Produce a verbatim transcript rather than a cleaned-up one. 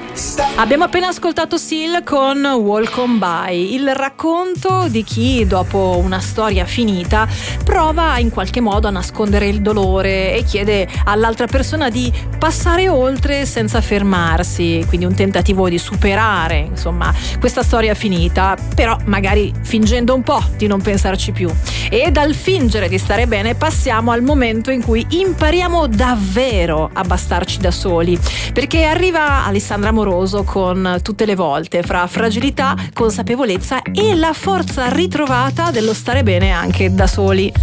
Abbiamo appena ascoltato Seal con Walk On By, il racconto di chi dopo una storia finita prova in qualche modo a nascondere il dolore e chiede all'altra persona di passare oltre senza fermarsi, quindi un tentativo di superare insomma questa storia finita, però magari fingendo un po' di non pensarci più. E dal fingere di stare bene passiamo al momento in cui impariamo davvero a bastarci da soli, perché arriva Alessandra Moroso con Tutte le volte, fra fragilità, consapevolezza e la forza ritrovata dello stare bene anche da soli.